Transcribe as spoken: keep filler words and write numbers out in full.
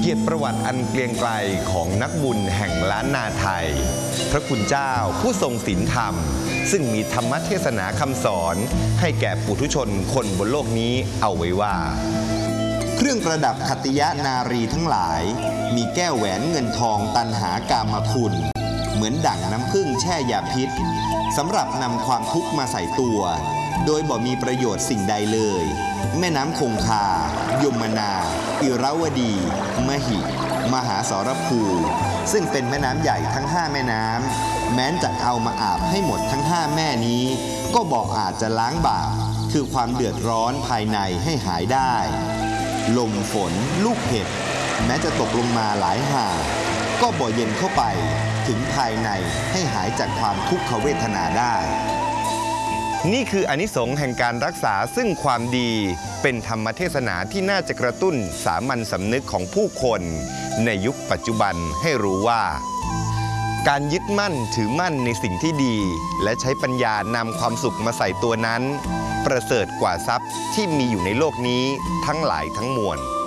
กียรติประวัติอันเกรียงไกรของนักบุญแห่งล้านนาไทยพระคุณเจ้าผู้ทรงศีลธรรมซึ่งมีธรรมเทศนาคำสอนให้แก่ปุถุชนคนบนโลกนี้เอาไว้ว่าเครื่องประดับขัตติยนารีทั้งหลายมีแก้วแหวนเงินทองตันหากามคุณเหมือนดั่งน้ำผึ้งแช่ยาพิษสำหรับนำความทุกข์มาใส่ตัวโดยบ่มีประโยชน์สิ่งใดเลยแม่น้ำคงคายมนาอิราวดี มหิ มหาสรภูซึ่งเป็นแม่น้ำใหญ่ทั้งห้าแม่น้ำแม้นจะเอามาอาบให้หมดทั้งห้าแม่นี้ก็บอกอาจจะล้างบาปคือความเดือดร้อนภายในให้หายได้ลมฝนลูกเห็บแม้จะตกลงมาหลายหาก็บ่เย็นเข้าไปถึงภายในให้หายจากความทุกขเวทนาได้นี่คืออานิสงส์แห่งการรักษาซึ่งความดีเป็นธรรมเทศนาที่น่าจะกระตุ้นสามัญสำนึกของผู้คนในยุคปัจจุบันให้รู้ว่าการยึดมั่นถือมั่นในสิ่งที่ดีและใช้ปัญญานำความสุขมาใส่ตัวนั้นประเสริฐกว่าทรัพย์ที่มีอยู่ในโลกนี้ทั้งหลายทั้งมวล